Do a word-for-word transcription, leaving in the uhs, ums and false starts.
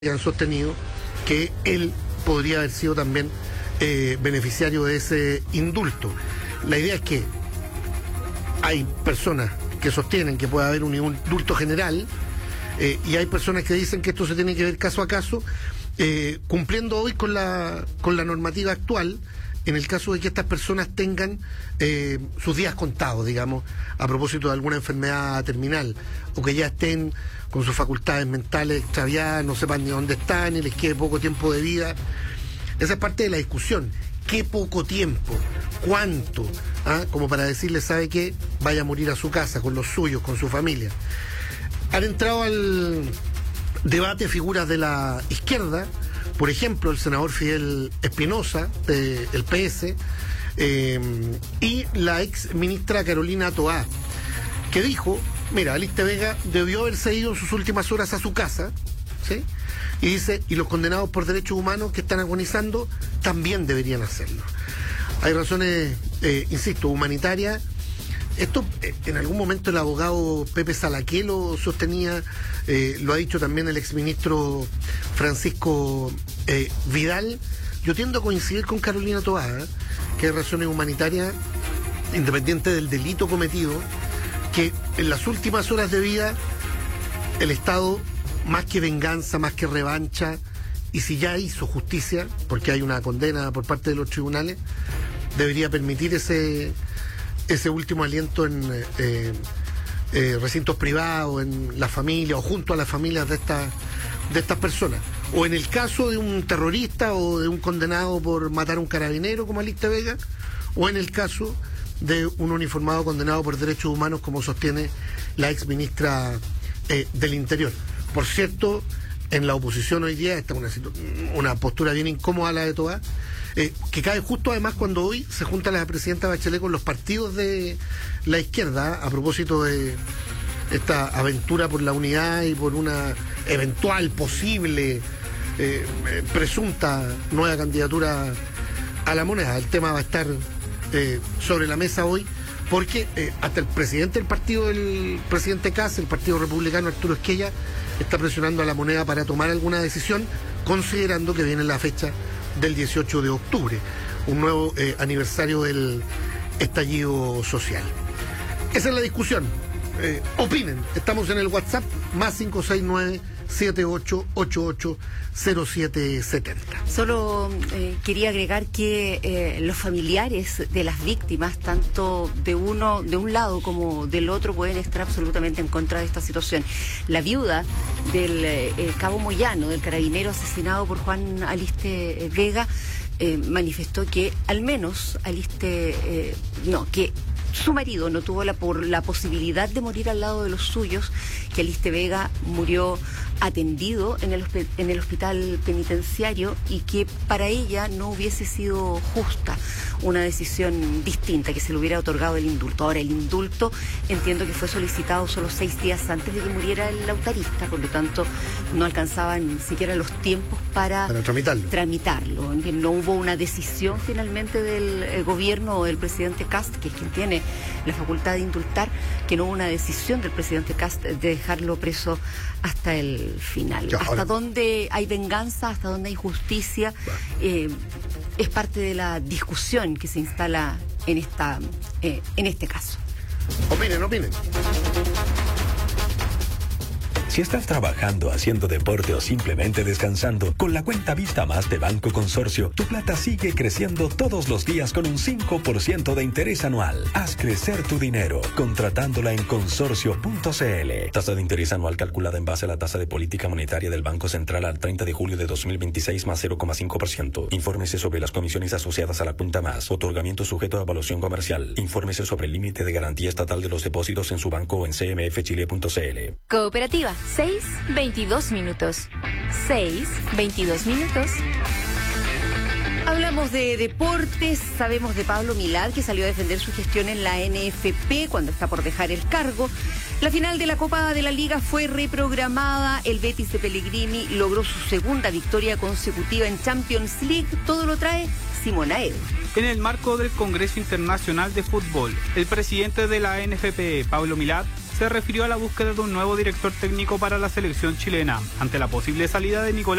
han sostenido que él podría haber sido también eh, beneficiario de ese indulto. La idea es que hay personas que sostienen que puede haber un indulto general eh, y hay personas que dicen que esto se tiene que ver caso a caso, eh, cumpliendo hoy con la, con la normativa actual, en el caso de que estas personas tengan eh, sus días contados, digamos, a propósito de alguna enfermedad terminal, o que ya estén con sus facultades mentales extraviadas, no sepan ni dónde están, y les quede poco tiempo de vida. Esa es parte de la discusión. ¿Qué poco tiempo? ¿Cuánto? ¿Ah? Como para decirle, ¿sabe qué? Vaya a morir a su casa, con los suyos, con su familia. Han entrado al debate figuras de la izquierda, por ejemplo, el senador Fidel Espinosa, del P S, eh, y la ex ministra Carolina Toá, que dijo, mira, Aliste Vega debió haberse ido en sus últimas horas a su casa, ¿sí? Y dice, y los condenados por derechos humanos que están agonizando también deberían hacerlo. Hay razones, eh, insisto, humanitarias. Esto, eh, en algún momento el abogado Pepe Salaqué lo sostenía, eh, lo ha dicho también el exministro Francisco eh, Vidal. Yo tiendo a coincidir con Carolina Toá, ¿eh? que hay razones humanitarias, independiente del delito cometido, que en las últimas horas de vida el Estado, más que venganza, más que revancha, y si ya hizo justicia, porque hay una condena por parte de los tribunales, debería permitir ese... ese último aliento en eh, eh, recintos privados, en la familia o junto a las familias de estas de estas personas. O en el caso de un terrorista o de un condenado por matar a un carabinero como Aliste Vega, o en el caso de un uniformado condenado por derechos humanos como sostiene la ex ministra eh, del Interior. Por cierto, en la oposición hoy día está una, una postura bien incómoda la de Toá, Eh, que cae justo además cuando hoy se junta la presidenta Bachelet con los partidos de la izquierda a propósito de esta aventura por la unidad y por una eventual, posible, eh, presunta nueva candidatura a la moneda. El tema va a estar eh, sobre la mesa hoy porque eh, hasta el presidente del partido, el presidente Kast, el Partido Republicano, Arturo Esquella, está presionando a la moneda para tomar alguna decisión, considerando que viene la fecha del dieciocho de octubre, un nuevo eh, aniversario del estallido social. Esa es la discusión. Eh, opinen. Estamos en el WhatsApp más cinco seis nueve, siete ocho ocho ocho, cero siete siete cero. Solo eh, quería agregar que eh, los familiares de las víctimas, tanto de uno, de un lado como del otro, pueden estar absolutamente en contra de esta situación. La viuda del eh, cabo Moyano, del carabinero asesinado por Juan Aliste Vega, eh, manifestó que al menos Aliste, eh, no, que su marido no tuvo la, por, la posibilidad de morir al lado de los suyos, que Aliste Vega murió atendido en el, en el hospital penitenciario y que para ella no hubiese sido justa una decisión distinta, que se le hubiera otorgado el indulto. Ahora, el indulto entiendo que fue solicitado solo seis días antes de que muriera el lautarista, por lo tanto no alcanzaban ni siquiera los tiempos para, para tramitarlo. tramitarlo. No hubo una decisión finalmente del eh, gobierno o del presidente Kast, que es quien tiene la facultad de indultar, que no hubo una decisión del presidente Kast de dejarlo preso hasta el final. Ya, hasta ahora... dónde hay venganza, hasta dónde hay justicia, eh, es parte de la discusión que se instala en esta eh, en este caso. Opinen, opinen. Si estás trabajando, haciendo deporte o simplemente descansando, con la cuenta Vista Más de Banco Consorcio, tu plata sigue creciendo todos los días con un cinco por ciento de interés anual. Haz crecer tu dinero, contratándola en consorcio punto c l. Tasa de interés anual calculada en base a la tasa de política monetaria del Banco Central al treinta de julio de dos mil veintiséis más cero coma cinco por ciento. Infórmese sobre las comisiones asociadas a la cuenta Más. Otorgamiento sujeto a evaluación comercial. Infórmese sobre el límite de garantía estatal de los depósitos en su banco o en c m f chile punto c l. Cooperativa. seis, veintidós minutos. seis, veintidós minutos. Hablamos de deportes, sabemos de Pablo Milad, que salió a defender su gestión en la N F P cuando está por dejar el cargo. La final de la Copa de la Liga fue reprogramada, el Betis de Pellegrini logró su segunda victoria consecutiva en Champions League, todo lo trae Simón Aedo. En el marco del Congreso Internacional de Fútbol, el presidente de la N F P, Pablo Milad, se refirió a la búsqueda de un nuevo director técnico para la selección chilena, ante la posible salida de Nicolás